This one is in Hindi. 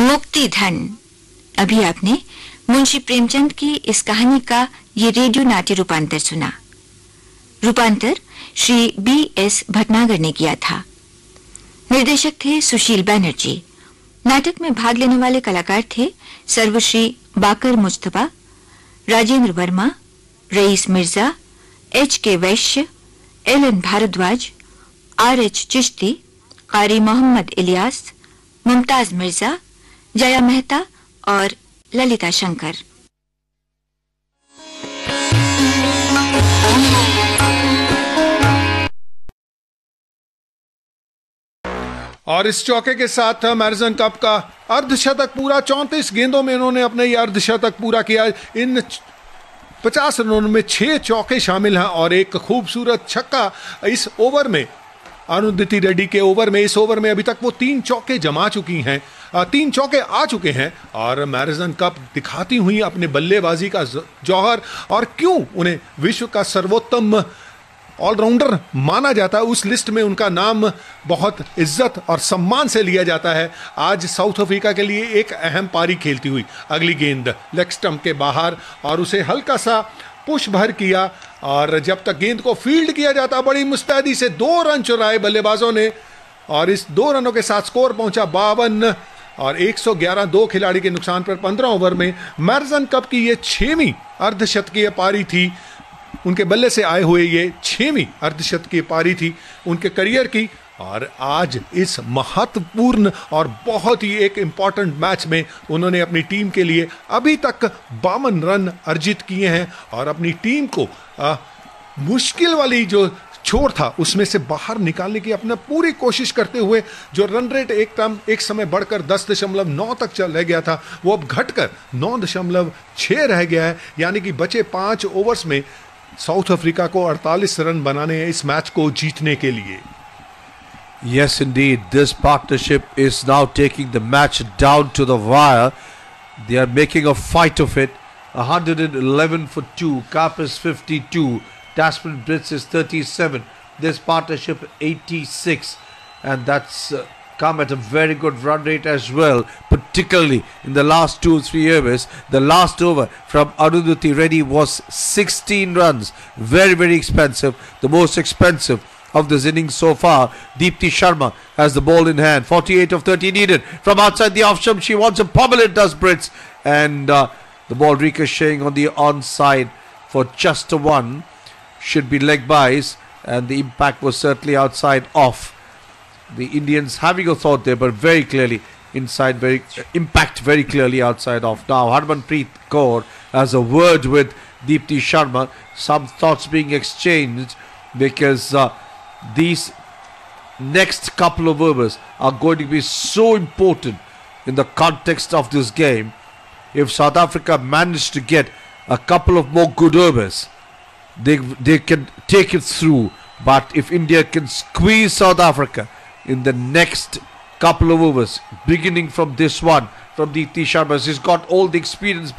मुक्ति धन। अभी आपने मुंशी प्रेमचंद की इस कहानी का ये रेडियो नाट्य रूपांतर सुना। रूपांतर श्री B.S. भटनागर ने किया था। निर्देशक थे सुशील बैनर्जी। नाटक में भाग लेने वाले कलाकार थे सर्वश्री बाकर मुस्तफा, राजेंद्र वर्मा, रईस मिर्जा, H.K. वैश्य, L.N. भारद्वाज, R.H. चिश्ती, कारी मोहम्मद इलियास, मुमताज मिर्जा, जया मेहता और ललिता शंकर। और इस चौके के साथ मैरिसन कप का अर्धशतक पूरा। 34 गेंदों में इन्होंने अपने ये अर्धशतक पूरा किया। इन 50 रनों में 6 चौके शामिल हैं और एक खूबसूरत छक्का इस ओवर में। अरुंधति रेड्डी के ओवर में, इस ओवर में अभी तक वो 3 चौके जमा चुकी हैं, 3 चौके आ चुके हैं और मैरिसन कप दिखाती हुई अपने बल्लेबाजी का जौहर और क्यों उन्हें विश्व का सर्वोत्तम ऑलराउंडर माना जाता है। उस लिस्ट में उनका नाम बहुत इज्जत और सम्मान से लिया जाता है। आज साउथ अफ्रीका के लिए एक अहम पारी खेलती हुई अगली गेंद लेग स्टंप के बाहर और उसे हल्का सा पुश भर किया और जब तक गेंद को फील्ड किया जाता बड़ी मुस्तैदी से 2 रन चुराए बल्लेबाजों ने और इस 2 रनों के साथ स्कोर पहुंचा 52 और 111। 2 खिलाड़ी के नुकसान पर 15 ओवर में मैरिसन कप की ये 6वीं अर्धशतकीय पारी थी। उनके बल्ले से आए हुए ये 6वीं अर्धशतकीय पारी थी उनके करियर की। और आज इस महत्वपूर्ण और बहुत ही एक इंपॉर्टेंट मैच में उन्होंने अपनी टीम के लिए अभी तक 52 रन अर्जित किए हैं और अपनी टीम को मुश्किल वाली जो छोर था उसमें से बाहर निकालने की अपना पूरी कोशिश करते हुए जो रन रेट एक समय बढ़कर 10.9 तक चल रह गया था वो अब घटकर 9.6 रह गया है। यानी कि बचे 5 ओवर्स में साउथ अफ्रीका को 48 रन बनाने हैं इस मैच को जीतने के लिए। Yes, indeed. This partnership is now taking the match down to the wire. They are making a fight of it. 111 for 2. Kaap is 52. Tasman Brits is 37. This partnership 86. And that's come at a very good run rate as well, particularly in the last 2-3 overs. The last over from Arundhati Reddy was 16 runs. Very, very expensive. The most expensive of this innings so far. Deepti Sharma has the ball in hand. 48 of 30 needed. From outside the off stump, she wants a pummel, it does Brits. And the ball ricocheting on the onside for just a 1. Should be leg byes. And the impact was certainly outside off. The Indians having a thought there, but very clearly inside, impact very clearly outside off. Now Harmanpreet Kaur has a word with Deepti Sharma. Some thoughts being exchanged because these next couple of overs are going to be so important in the context of this game. If South Africa manage to get a couple of more good overs, they can take it through. But if India can squeeze South Africa in the next couple of overs, beginning from this one, from Deepti Sharma, she's got all the experience